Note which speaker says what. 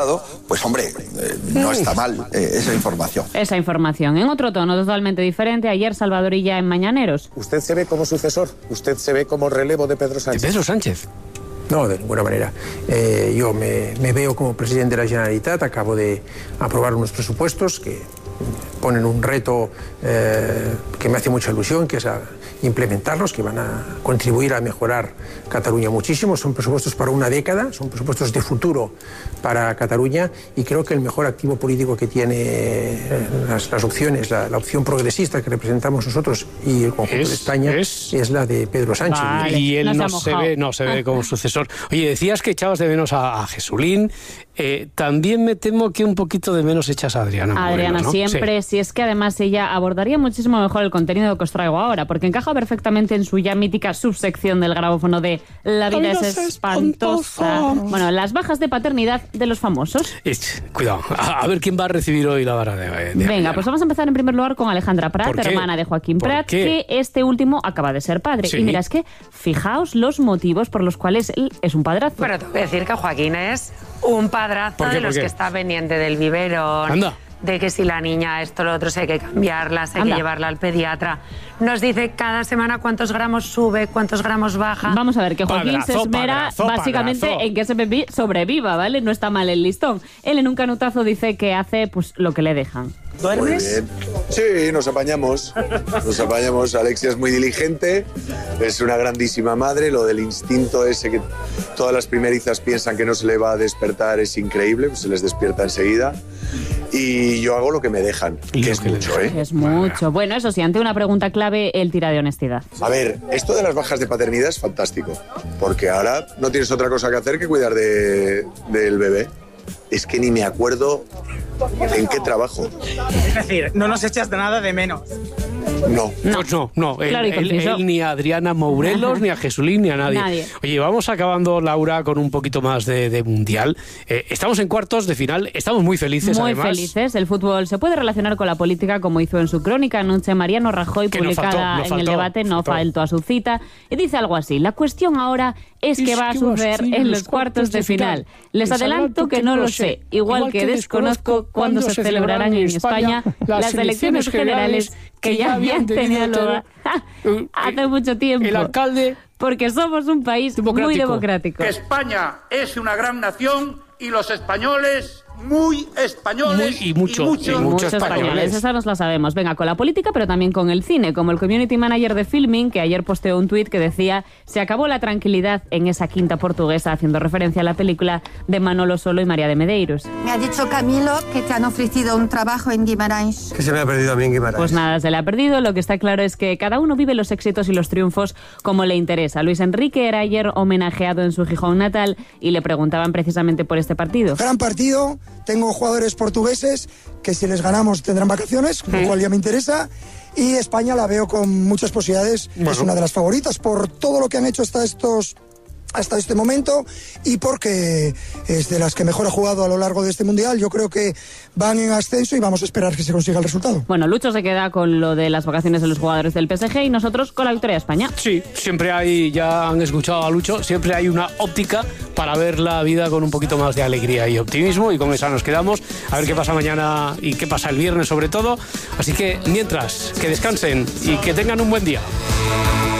Speaker 1: Pues hombre, no está mal esa información.
Speaker 2: Esa información. En otro tono totalmente diferente, ayer Salvador Illa en Mañaneros.
Speaker 3: ¿Usted se ve como sucesor? ¿Usted se ve como relevo de Pedro Sánchez?
Speaker 4: ¿De Pedro Sánchez?
Speaker 5: No, de ninguna manera. Yo me veo como presidente de la Generalitat. Acabo de aprobar unos presupuestos que ponen un reto que me hace mucha ilusión, que es implementarlos, que van a contribuir a mejorar Cataluña muchísimo. Son presupuestos para una década, son presupuestos de futuro para Cataluña, y creo que el mejor activo político que tiene las opciones, la opción progresista que representamos nosotros y el conjunto de España, es la de Pedro Sánchez.
Speaker 4: Vale, y él no se ve como sucesor. Oye, decías que echabas de menos a Jesulín. También me temo que un poquito de menos echas a Adriana Moreno,
Speaker 2: Adriana,
Speaker 4: ¿no?
Speaker 2: siempre, sí. Si es que además ella abordaría muchísimo mejor el contenido que os traigo ahora, porque encaja perfectamente en su ya mítica subsección del grabófono de La vida es espantosa. Bueno, las bajas de paternidad de los famosos.
Speaker 4: Cuidado, a ver quién va a recibir hoy la vara de
Speaker 2: Venga, pues vamos a empezar en primer lugar con Alejandra Prat, hermana de Joaquín Prat, que este último acaba de ser padre. Sí. Y mira, es que fijaos los motivos por los cuales él es un padrazo.
Speaker 6: Pero te voy a decir que Joaquín es un padrazo de los que está pendiente del biberón.
Speaker 4: Anda.
Speaker 6: De que si la niña esto, lo otro, si hay que cambiarla, si hay que llevarla al pediatra. Nos dice cada semana cuántos gramos sube, cuántos gramos baja.
Speaker 2: Vamos a ver, que Joaquín se esmera básicamente en que ese bebé sobreviva, ¿vale? No está mal el listón. Él en un canutazo dice que hace pues lo que le dejan.
Speaker 3: ¿Duermes?
Speaker 1: Sí, nos apañamos. Alexia es muy diligente, es una grandísima madre. Lo del instinto ese que todas las primerizas piensan que no se le va a despertar es increíble, pues se les despierta enseguida. Y yo hago lo que me dejan, que es mucho, ¿eh?
Speaker 2: Es mucho. Bueno, eso sí, ante una pregunta clave, él tira de honestidad.
Speaker 1: A ver, esto de las bajas de paternidad es fantástico, porque ahora no tienes otra cosa que hacer que cuidar del bebé. Es que ni me acuerdo en qué trabajo.
Speaker 7: Es decir, no nos echas de nada de menos.
Speaker 1: No.
Speaker 4: Pues no.
Speaker 2: Claro,
Speaker 4: Él ni a Adriana Morelos, ni a Jesulín, ni a nadie. Oye, vamos acabando, Laura, con un poquito más de Mundial. Estamos en cuartos de final, estamos muy felices,
Speaker 2: muy
Speaker 4: además.
Speaker 2: Muy felices. El fútbol se puede relacionar con la política, como hizo en su crónica anoche Mariano Rajoy, publicada en El Debate, no faltó a su cita, y dice algo así: la cuestión ahora es qué va a suceder en los cuartos de final. Les adelanto que no lo sé, igual que desconozco cuándo se celebrarán en España las elecciones generales que ya habían tenido lugar hace mucho tiempo.
Speaker 4: El alcalde...
Speaker 2: Porque somos un país muy democrático.
Speaker 8: Que España es una gran nación y los españoles... muy españoles
Speaker 4: y muchos españoles.
Speaker 2: Esa nos la sabemos. Venga, con la política, pero también con el cine, como el community manager de Filmin, que ayer posteó un tuit que decía: se acabó la tranquilidad en esa quinta portuguesa, haciendo referencia a la película de Manolo Solo y María de Medeiros.
Speaker 9: Me ha dicho Camilo que te han ofrecido un trabajo en Guimarães.
Speaker 5: Que se me ha perdido a mí en Guimarães.
Speaker 2: Pues nada, se le ha perdido. Lo que está claro es que cada uno vive los éxitos y los triunfos como le interesa. Luis Enrique era ayer homenajeado en su Gijón natal y le preguntaban precisamente por este partido.
Speaker 10: Gran partido. Tengo jugadores portugueses que si les ganamos tendrán vacaciones, lo cual ya me interesa. Y España la veo con muchas posibilidades. Bueno. Es una de las favoritas por todo lo que han hecho hasta este momento y porque es de las que mejor ha jugado a lo largo de este Mundial. Yo creo que van en ascenso y vamos a esperar que se consiga el resultado.
Speaker 2: Bueno, Lucho se queda con lo de las vacaciones de los jugadores del PSG y nosotros con la victoria de España.
Speaker 4: Sí, siempre hay, ya han escuchado a Lucho, siempre hay una óptica para ver la vida con un poquito más de alegría y optimismo, y con esa nos quedamos. A ver qué pasa mañana y qué pasa el viernes sobre todo. Así que mientras, que descansen y que tengan un buen día.